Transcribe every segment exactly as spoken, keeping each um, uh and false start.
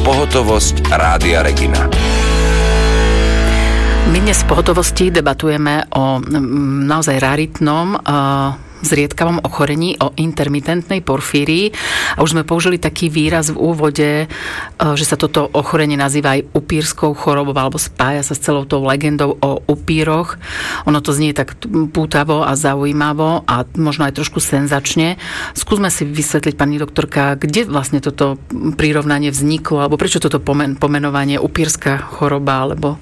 Pohotovosť Rádia Regina. My dnes v pohotovosti debatujeme o naozaj raritnom zriedkavom ochorení, o intermitentnej porfírii. A už sme použili taký výraz v úvode, že sa toto ochorenie nazýva aj upírskou chorobou, alebo spája sa s celou tou legendou o upíroch. Ono to znie tak pútavo a zaujímavo a možno aj trošku senzačne. Skúsme si vysvetliť, pani doktorka, kde vlastne toto prirovnanie vzniklo, alebo prečo toto pomen- pomenovanie upírska choroba, alebo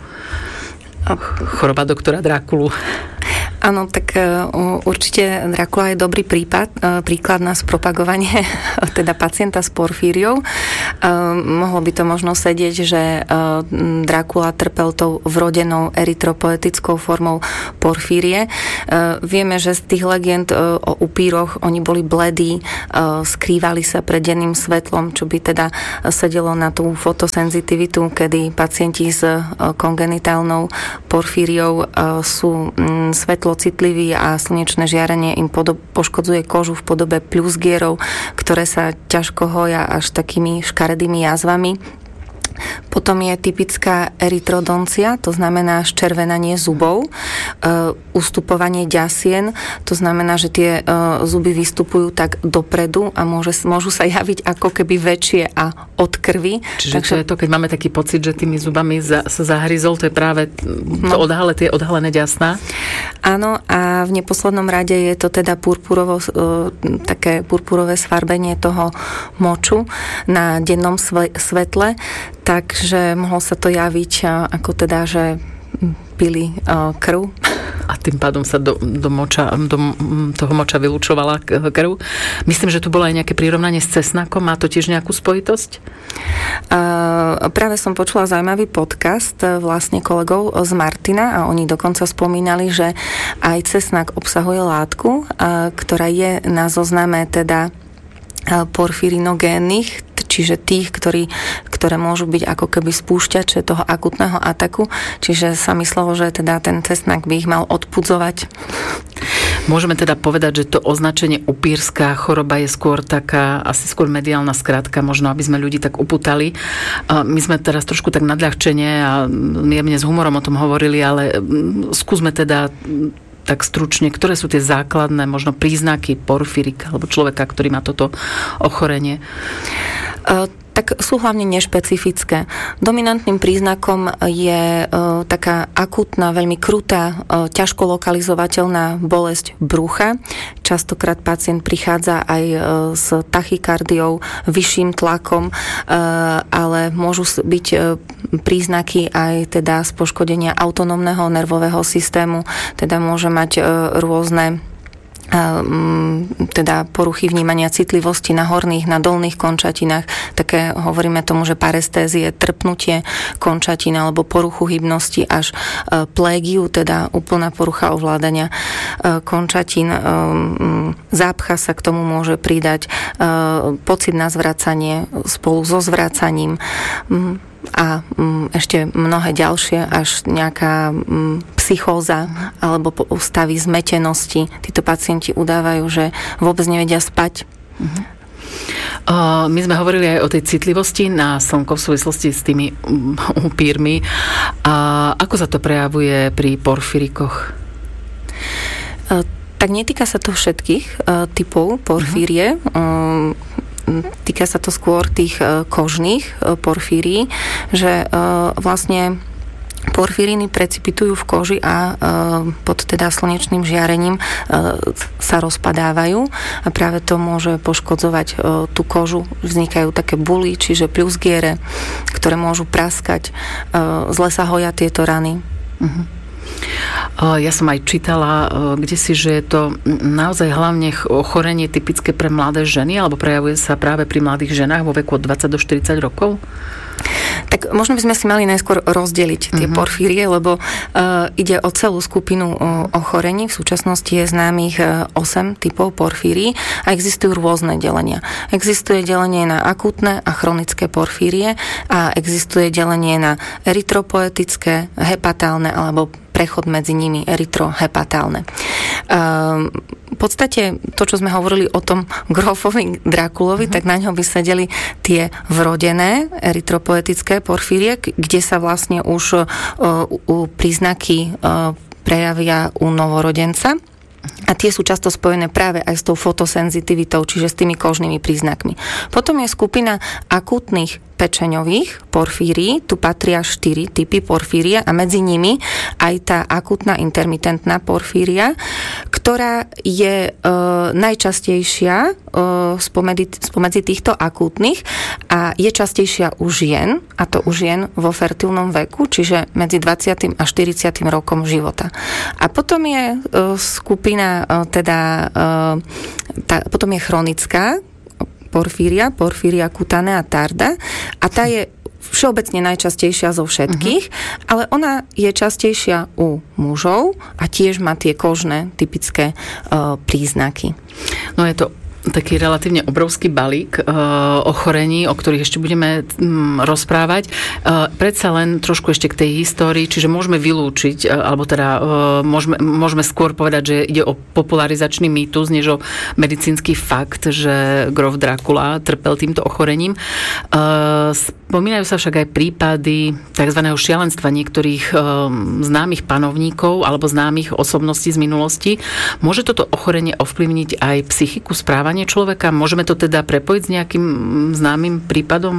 choroba doktora Drákulu. Áno, tak určite Drákula je dobrý prípad, príklad na spropagovanie teda pacienta s porfíriou. Mohlo by to možno sedieť, že Drákula trpel tou vrodenou erytropoetickou formou porfírie. Vieme, že z tých legend o upíroch oni boli bledí, skrývali sa pred denným svetlom, čo by teda sedelo na tú fotosenzitivitu, kedy pacienti s kongenitálnou porfíriou sú svetlo citliví a slnečné žiarenie im podob- poškodzuje kožu v podobe pľuzgierov, ktoré sa ťažko hoja až takými škaredými jazvami. Potom je typická erytrodoncia, to znamená ščervenanie zubov, e, ustupovanie ďasien, to znamená, že tie e, zuby vystupujú tak dopredu a môže, môžu sa javiť ako keby väčšie a od krvi. Čiže Takže to je to, keď máme taký pocit, že tými zubami za, sa zahryzol, to je práve to no. odhale, tie odhalené ďasná? Áno, a v neposlednom rade je to teda purpurovo, e, také purpurové sfarbenie toho moču na dennom sve, svetle, takže mohlo sa to javiť ako teda, že pili krv. A tým pádom sa do, do, moča, do toho moča vylúčovala krv. Myslím, že tu bolo aj nejaké prirovnanie s cesnakom. Má to tiež nejakú spojitosť? Uh, práve som počula zaujímavý podcast vlastne kolegov z Martina a oni dokonca spomínali, že aj cesnak obsahuje látku, uh, ktorá je na zozname teda porfirinogénnych, čiže tých, ktorí, ktoré môžu byť ako keby spúšťače toho akutného ataku. Čiže sa myslelo, že teda ten cesnak by ich mal odpudzovať. Môžeme teda povedať, že to označenie upírska choroba je skôr taká, asi skôr mediálna skratka, možno aby sme ľudí tak upútali. My sme teraz trošku tak nadľahčene a jemne s humorom o tom hovorili, ale skúsme teda tak stručne, ktoré sú tie základné možno príznaky porfírika alebo človeka, ktorý má toto ochorenie? Uh, tak sú hlavne nešpecifické. Dominantným príznakom je uh, taká akútna, veľmi krutá, uh, ťažko lokalizovateľná bolesť brucha. Častokrát pacient prichádza aj uh, s tachykardiou, vyšším tlakom, uh, ale môžu byť uh, príznaky aj teda z poškodenia autonómneho nervového systému, teda môže mať uh, rôzne teda poruchy vnímania citlivosti na horných, na dolných končatinách. Také hovoríme tomu, že parestézie, trpnutie končatín alebo poruchu hybnosti až plégiu, teda úplná porucha ovládania končatín. Zápcha sa k tomu môže pridať, pocit na zvracanie spolu so zvracaním a ešte mnohé ďalšie, až nejaká psychóza alebo stavy zmetenosti. Títo pacienti udávajú, že vôbec nevedia spať. Uh-huh. Uh, my sme hovorili aj o tej citlivosti na slnko v súvislosti s tými upírmi. A ako sa to prejavuje pri porfírikoch? Uh, tak netýka sa to všetkých uh, typov porfírie. Uh-huh. Uh, Týka sa to skôr tých kožných porfírií, že vlastne porfíríny precipitujú v koži a pod teda slnečným žiarením sa rozpadávajú a práve to môže poškodzovať tú kožu. Vznikajú také buly, čiže pľuzgiere, ktoré môžu praskať. Zle sa hoja tieto rany. Uh-huh. Ja som aj čítala kdesi, že je to naozaj hlavne ochorenie typické pre mladé ženy, alebo prejavuje sa práve pri mladých ženách vo veku od dvadsať do štyridsať rokov? Tak možno by sme si mali najskôr rozdeliť tie uh-huh. porfírie, lebo uh, ide o celú skupinu uh, ochorení. V súčasnosti je známych uh, osem typov porfírií a existujú rôzne delenia. Existuje delenie na akútne a chronické porfírie a existuje delenie na erytropoetické, hepatálne alebo prechod medzi nimi eritrohepatálne. V podstate to, čo sme hovorili o tom Grofovi Drakulovi, mm-hmm. tak na ňo by sedeli tie vrodené eritropoetické porfírie, kde sa vlastne už uh, uh, príznaky uh, prejavia u novorodenca. A tie sú často spojené práve aj s tou fotosenzitivitou, čiže s tými kožnými príznakmi. Potom je skupina akútnych pečeňových porfírií, tu patria štyri typy porfíria a medzi nimi aj tá akútna intermitentná porfíria, ktorá je e, najčastejšia e, spomedzi, spomedzi týchto akútnych a je častejšia u žien, a to u žien vo fertilnom veku, čiže medzi dvadsiatym a štyridsiatym rokom života. A potom je e, skupina, e, teda e, tá, potom je chronická porfíria, porfíria cutanea tarda a tá je všeobecne najčastejšia zo všetkých, uh-huh. ale ona je častejšia u mužov a tiež má tie kožné typické uh, príznaky. No je to taký relatívne obrovský balík uh, ochorení, o ktorých ešte budeme um, rozprávať. Uh, predsa len trošku ešte k tej histórii, čiže môžeme vylúčiť, uh, alebo teda uh, môžeme, môžeme skôr povedať, že ide o popularizačný mýtus, než o medicínsky fakt, že Grof Drakula trpel týmto ochorením. Uh, spomínajú sa však aj prípady tzv. Šialenstva niektorých uh, známych panovníkov alebo známych osobností z minulosti. Môže toto ochorenie ovplyvniť aj psychiku, správania človeka? Môžeme to teda prepojiť s nejakým známym prípadom?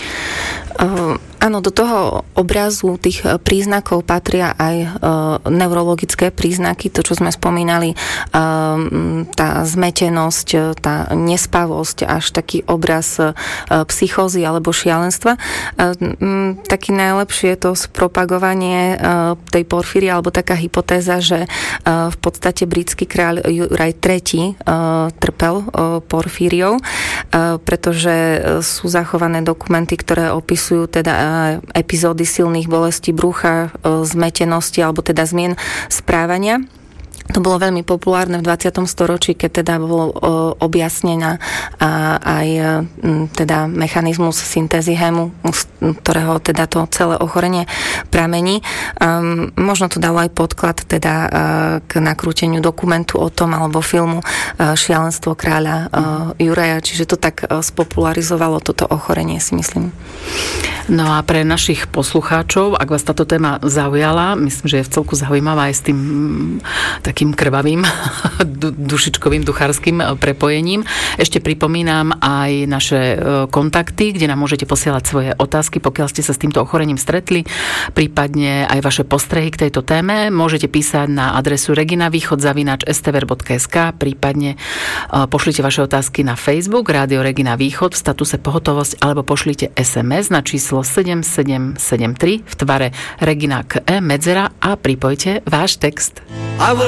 Uh, áno, do toho obrazu tých príznakov patria aj uh, neurologické príznaky, to, čo sme spomínali, uh, tá zmetenosť, tá nespavosť, až taký obraz uh, psychózy alebo šialenstva. Uh, um, taký najlepšie je to spropagovanie uh, tej porfírie, alebo taká hypotéza, že uh, v podstate britský kráľ Juraj tretí uh, trpel uh, porfíriou, uh, pretože sú zachované dokumenty, ktoré opisujú teda epizódy silných bolestí brucha, zmetenosti alebo teda zmien správania. To bolo veľmi populárne v dvadsiatom storočí, keď teda bolo objasnená aj teda mechanizmus syntézy hému, z ktorého teda to celé ochorenie pramení. Um, možno to dalo aj podklad teda k nakrúteniu dokumentu o tom alebo filmu Šialenstvo kráľa Juraja, čiže to tak spopularizovalo toto ochorenie, si myslím. No a pre našich poslucháčov, ak vás táto téma zaujala, myslím, že je v celku zaujímavá aj s tým takým krvavým, dušičkovým, duchárskym prepojením. Ešte pripomínam aj naše kontakty, kde nám môžete posielať svoje otázky, pokiaľ ste sa s týmto ochorením stretli, prípadne aj vaše postrehy k tejto téme. Môžete písať na adresu reginavýchod zavináč es té vé er bodka es ká, prípadne pošlite vaše otázky na Facebook Rádio Regina Východ v statuse pohotovosť, alebo pošlite es em es na číslo sedem sedem sedem tri v tvare Regina K E medzera a pripojte váš text.